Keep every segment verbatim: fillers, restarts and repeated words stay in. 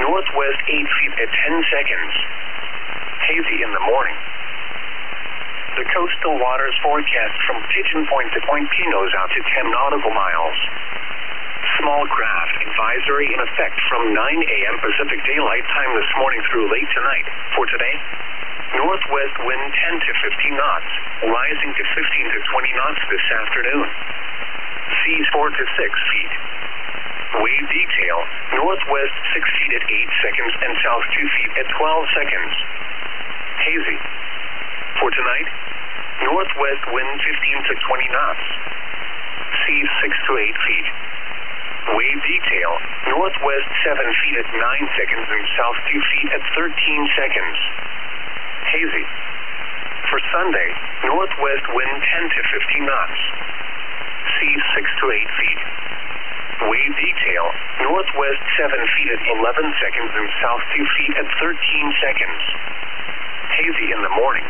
Northwest eight feet at ten seconds. Hazy in the morning. The coastal waters forecast from Pigeon Point to Point Pinos out to ten nautical miles. Small craft advisory in effect from nine a m Pacific Daylight Time this morning through late tonight. For today, northwest wind ten to fifteen knots, rising to fifteen to twenty knots this afternoon. Seas four to six feet. Wave detail, northwest six feet at eight seconds and south two feet at twelve seconds. Hazy. For tonight, northwest wind fifteen to twenty knots. Seas six to eight feet. Wave detail, northwest seven feet at nine seconds and south two feet at thirteen seconds. Hazy. For Sunday, northwest wind ten to fifteen knots. Seas six to eight feet. Wave detail, northwest seven feet at eleven seconds and south two feet at thirteen seconds. Hazy in the morning.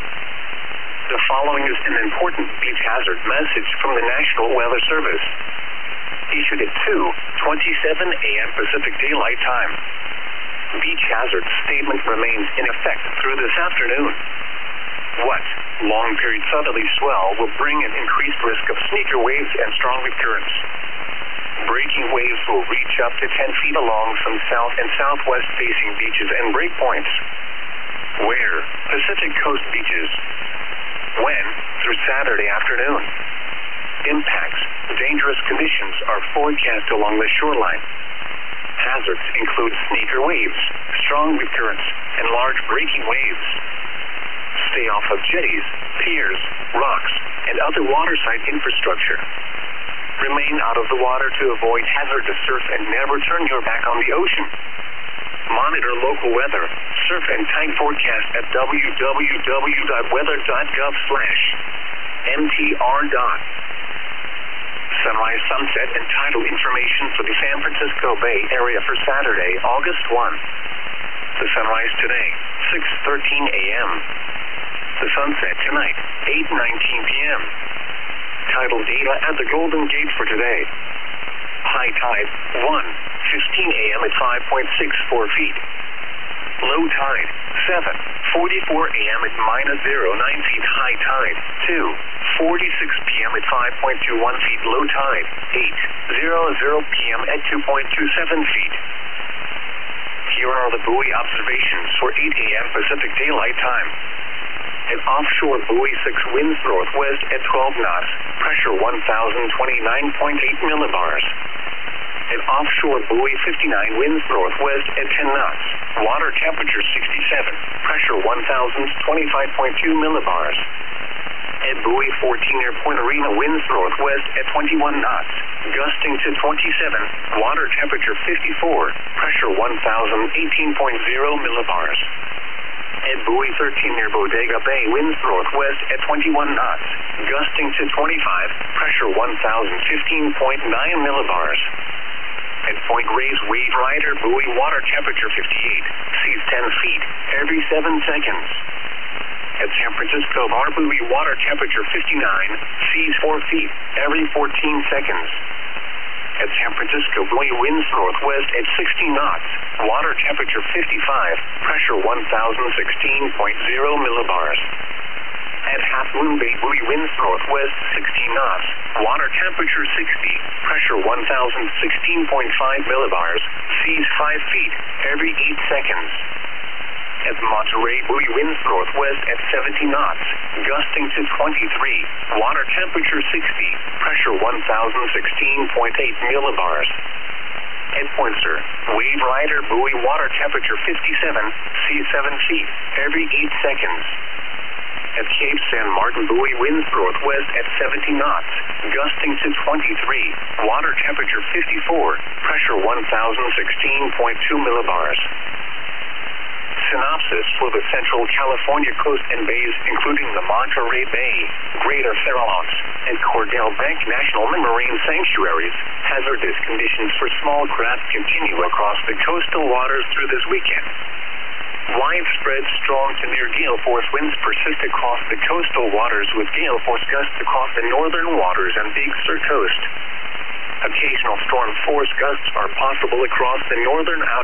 The following is an important beach hazard message from the National Weather Service. Issued at two twenty-seven a m Pacific Daylight Time. Beach hazard statement remains in effect through this afternoon. What? Long-period southerly swell will bring an increased risk of sneaker waves and strong wind currents. Breaking waves will reach up to ten feet along some south and southwest facing beaches and breakpoints. Where? Pacific Coast beaches. When? Through Saturday afternoon. Impacts. Dangerous conditions are forecast along the shoreline. Hazards include sneaker waves, strong wind currents, and large breaking waves. Stay off of jetties, piers, rocks, and other waterside infrastructure. Remain out of the water to avoid hazardous surf and never turn your back on the ocean. Monitor local weather, surf and tide forecast at w w w dot weather dot gov slash m t r. Sunrise, sunset, and tidal information for the San Francisco Bay Area for Saturday, August first. The sunrise today, six thirteen a m The sunset tonight, eight nineteen p m Tidal data at the Golden Gate for today. High tide, one fifteen a m at five point six four feet. Low tide, seven forty-four a m at minus zero point nine feet. High tide, two forty-six p m at five point two one feet. Low tide, eight hundred p m at two point two seven feet. Here are the buoy observations for eight a m Pacific Daylight Time. An offshore buoy six winds northwest at twelve knots, pressure one thousand twenty-nine point eight millibars. An offshore buoy fifty-nine winds northwest at ten knots, water temperature sixty-seven, pressure one thousand twenty-five point two millibars. At buoy fourteen near Point Arena winds northwest at twenty-one knots, gusting to twenty-seven, water temperature fifty-four, pressure one thousand eighteen point zero millibars. At buoy thirteen near Bodega Bay winds northwest at twenty-one knots, gusting to twenty-five, pressure one thousand fifteen point nine millibars. At Point Reyes Wave Rider buoy water temperature fifty-eight, seas ten feet, every seven seconds. At San Francisco Bar buoy water temperature fifty-nine, seas four feet, every fourteen seconds. At San Francisco buoy winds northwest at sixty knots, water temperature fifty-five, pressure one thousand sixteen point zero millibars. At Half Moon Bay buoy winds northwest sixty knots, water temperature sixty, pressure one thousand sixteen point five millibars, seas five feet, every eight seconds. At Monterey buoy winds northwest at seventy knots, gusting to twenty-three, water temperature sixty, pressure one thousand sixteen point eight millibars. At Pointer, Wave Rider buoy water temperature fifty-seven, seas seven feet, every eight seconds. At Cape San Martin buoy winds northwest at seventy knots, gusting to twenty-three, water temperature fifty-four, pressure one thousand sixteen point two millibars. Synopsis for the Central California coast and bays, including the Monterey Bay, Greater Farallones, and Cordell Bank National Marine Sanctuaries. Hazardous conditions for small craft continue across the coastal waters through this weekend. Widespread strong to near gale force winds persist across the coastal waters, with gale force gusts across the northern waters and Big Sur coast. Occasional storm force gusts are possible across the northern outer